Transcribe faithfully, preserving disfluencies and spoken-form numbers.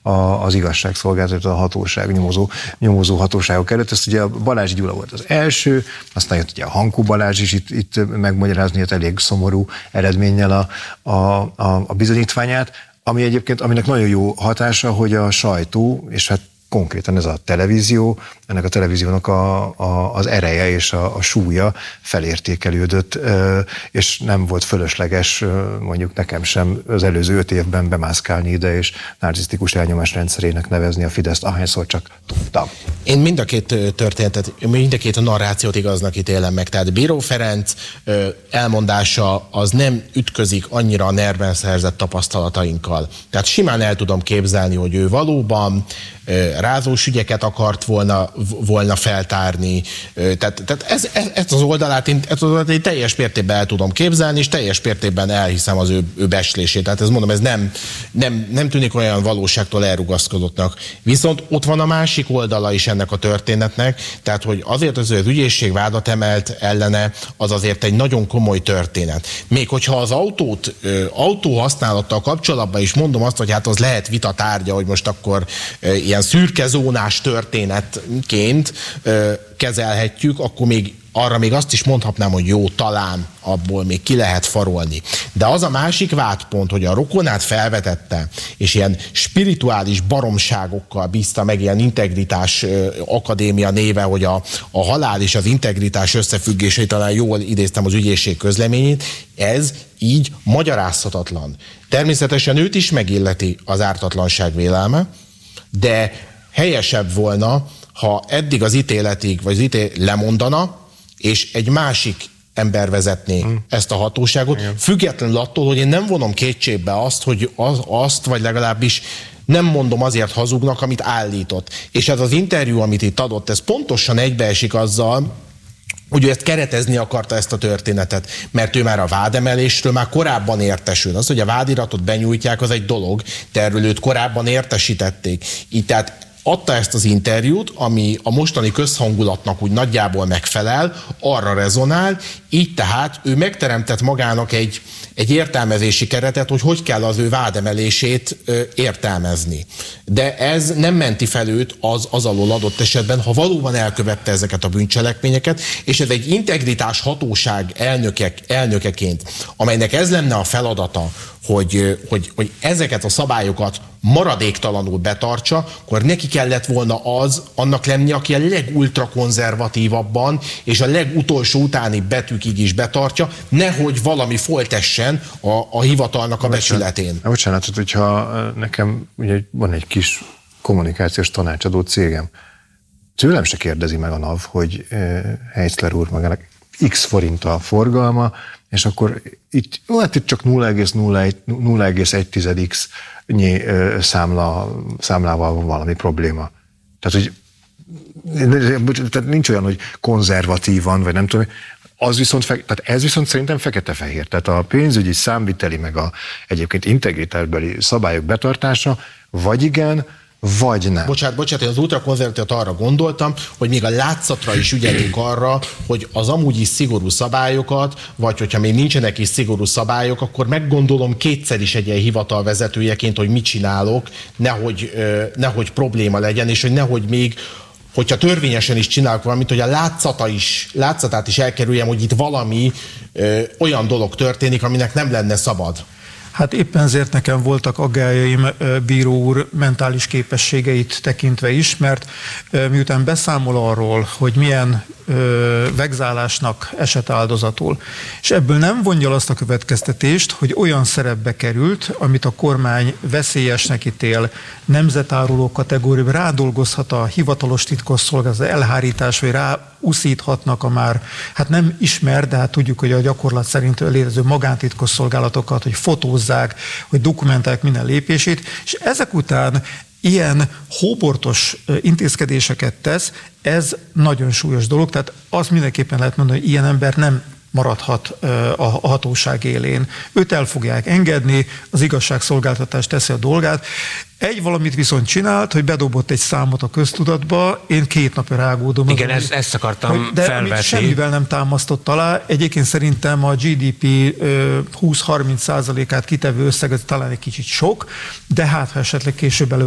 a, az igazságszolgáltató, a hatóság, nyomozó, nyomozó hatóságok előtt. Ezt ugye a Balázs Gyula volt az első, aztán jött ugye a Hankó Balázs is itt, itt megmagyarázni, hogy elég szomorú eredménnyel a, a, a, a bizonyítványát, ami egyébként, aminek nagyon jó hatása, hogy a sajtó, és hát konkrétan ez a televízió, ennek a televíziónak a, a, az ereje és a, a súlya felértékelődött, és nem volt fölösleges mondjuk nekem sem az előző öt évben bemászkálni ide, és narcisztikus elnyomás rendszerének nevezni a Fideszt, ahányszor csak tudtam. Én mind a két történetet, mind a két narrációt igaznak ítélem meg. Tehát Bíró Ferenc elmondása az nem ütközik annyira a nerben szerzett tapasztalatainkkal. Tehát simán el tudom képzelni, hogy ő valóban rázós ügyeket akart volna, volna feltárni. Tehát, tehát ez, ez, ez az oldalát én, ez az oldalát én teljes mértékben el tudom képzelni, és teljes mértékben elhiszem az ő, ő beslését. Tehát ez mondom, ez nem, nem, nem tűnik olyan valóságtól elrugaszkodottnak. Viszont ott van a másik oldala is ennek a történetnek, tehát hogy azért az, hogy az ügyészség vádat emelt ellene, az azért egy nagyon komoly történet. Még hogyha az autót, autó használattal kapcsolatban is mondom azt, hogy hát az lehet vita tárgya, hogy most akkor ilyen szürke zónás történetként ö, kezelhetjük, akkor még arra még azt is mondhatnám, hogy jó, talán abból még ki lehet farolni. De az a másik vádpont, hogy a rokonát felvetette, és ilyen spirituális baromságokkal bízta meg, ilyen integritás akadémia néve, hogy a, a halál és az integritás összefüggései, talán jól idéztem az ügyészség közleményét, ez így magyarázhatatlan. Természetesen őt is megilleti az ártatlanság vélelme, de helyesebb volna, ha eddig az ítéletig, vagy az ítélet lemondana, és egy másik ember vezetné hmm. ezt a hatóságot, igen. Függetlenül attól, hogy én nem vonom kétségbe azt, hogy az, azt, vagy legalábbis nem mondom azért hazugnak, amit állított. És ez az interjú, amit itt adott, ez pontosan egybeesik azzal, hogy ő ezt keretezni akarta, ezt a történetet, mert ő már a vádemelésről már korábban értesül. Az, hogy a vádiratot benyújtják, az egy dolog, de erről őt korábban értesítették. Így tehát adta ezt az interjút, ami a mostani közhangulatnak úgy nagyjából megfelel, arra rezonál, így tehát ő megteremtett magának egy, egy értelmezési keretet, hogy hogy kell az ő vádemelését ö, értelmezni. De ez nem menti fel őt az, az alól adott esetben, ha valóban elkövette ezeket a bűncselekményeket, és ez egy integritás hatóság elnöke, elnökeként, amelynek ez lenne a feladata, hogy, hogy, hogy ezeket a szabályokat maradéktalanul betartsa, akkor neki kellett volna az, annak lenni, aki a legultrakonzervatívabban és a legutolsó utáni betűkig is betartja, nehogy valami foltessen a, a hivatalnak a becsületén. Bocsánat, hogyha nekem ugye van egy kis kommunikációs tanácsadó cégem, tőlem se kérdezi meg a NAV, hogy Heiszler úr magának x forint a forgalma, és akkor itt, hát itt csak nulla egész egy x nyi számla, számlával van valami probléma. Tehát, hogy tehát nincs olyan, hogy konzervatívan, vagy nem tudom, az viszont, tehát ez viszont szerintem fekete-fehér. Tehát a pénzügyi, számviteli, meg a egyébként integritásbeli szabályok betartása, vagy igen, vagy nem. Bocsánat, bocsánat, én az ultrakonzervatívot arra gondoltam, hogy még a látszatra is ügyelünk arra, hogy az amúgy is szigorú szabályokat, vagy hogyha még nincsenek is szigorú szabályok, akkor meggondolom kétszer is egy ilyen hivatal vezetőjeként, hogy mit csinálok, nehogy, nehogy probléma legyen, és hogy nehogy még, hogyha törvényesen is csinálok valamit, hogy a látszata is, látszatát is elkerüljem, hogy itt valami ö, olyan dolog történik, aminek nem lenne szabad. Hát éppen ezért nekem voltak aggályaim bíró úr mentális képességeit tekintve is, mert miután beszámol arról, hogy milyen vegzálásnak esett áldozatul, és ebből nem vonja azt a következtetést, hogy olyan szerepbe került, amit a kormány veszélyesnek ítél, nemzetáruló kategóriában rádolgozhat a hivatalos titkosszolgálat, az elhárítás, vagy ráuszíthatnak a már, hát nem ismer, de hát tudjuk, hogy a gyakorlat szerint létező magántitkosszolgálatokat, hogy fotózzák, hogy dokumentálják minden lépését, és ezek után ilyen hóbortos intézkedéseket tesz, ez nagyon súlyos dolog, tehát azt mindenképpen lehet mondani, hogy ilyen ember nem maradhat a hatóság élén. Őt el fogják engedni, az igazságszolgáltatás teszi a dolgát. Egy valamit viszont csinált, hogy bedobott egy számot a köztudatba, én két napja rágódom. Igen, ezt, ezt akartam hogy, de felvetni. De semmivel nem támasztott alá. Egyébként szerintem a gé dé pé húsz-harminc százalékát kitevő összeg talán egy kicsit sok, de hát ha esetleg később elő